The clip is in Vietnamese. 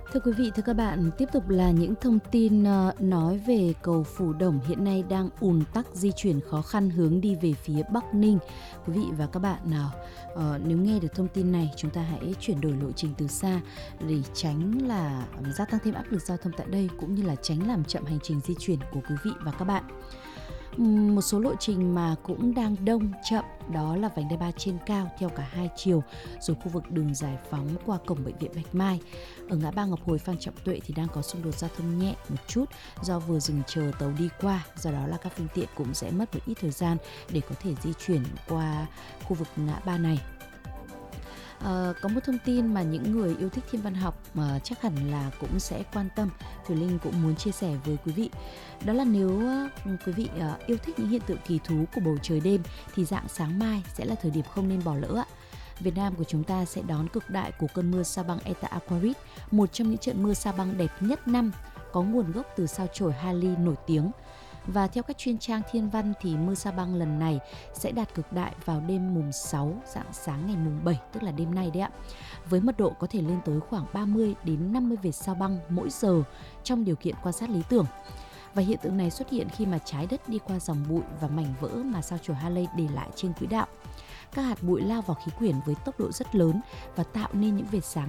Thưa quý vị, thưa các bạn, tiếp tục là những thông tin nói về cầu Phù Đổng hiện nay đang ùn tắc di chuyển khó khăn hướng đi về phía Bắc Ninh. Quý vị và các bạn nào, nếu nghe được thông tin này, chúng ta hãy chuyển đổi lộ trình từ xa để tránh là gia tăng thêm áp lực giao thông tại đây cũng như là tránh làm chậm hành trình di chuyển của quý vị và các bạn. Một số lộ trình mà cũng đang đông chậm đó là vành đai 3 trên cao theo cả hai chiều, rồi khu vực đường Giải Phóng qua cổng bệnh viện Bạch Mai. Ở ngã ba Ngọc Hồi Phan Trọng Tuệ thì đang có xung đột giao thông nhẹ một chút do vừa dừng chờ tàu đi qua, do đó là các phương tiện cũng sẽ mất một ít thời gian để có thể di chuyển qua khu vực ngã ba này. Có một thông tin mà những người yêu thích thiên văn học mà chắc hẳn là cũng sẽ quan tâm, Thùy Linh cũng muốn chia sẻ với quý vị. Đó là nếu quý vị yêu thích những hiện tượng kỳ thú của bầu trời đêm thì rạng sáng mai sẽ là thời điểm không nên bỏ lỡ ạ. Việt Nam của chúng ta sẽ đón cực đại của cơn mưa sao băng Eta Aquaris, một trong những trận mưa sao băng đẹp nhất năm, có nguồn gốc từ sao chổi Halley nổi tiếng. Và theo các chuyên trang thiên văn thì mưa sao băng lần này sẽ đạt cực đại vào đêm mùng 6, rạng sáng ngày mùng 7, tức là đêm nay đấy ạ. Với mật độ có thể lên tới khoảng 30 đến 50 vệt sao băng mỗi giờ trong điều kiện quan sát lý tưởng. Và hiện tượng này xuất hiện khi mà trái đất đi qua dòng bụi và mảnh vỡ mà sao chổi Halley để lại trên quỹ đạo. Các hạt bụi lao vào khí quyển với tốc độ rất lớn và tạo nên những vệt sáng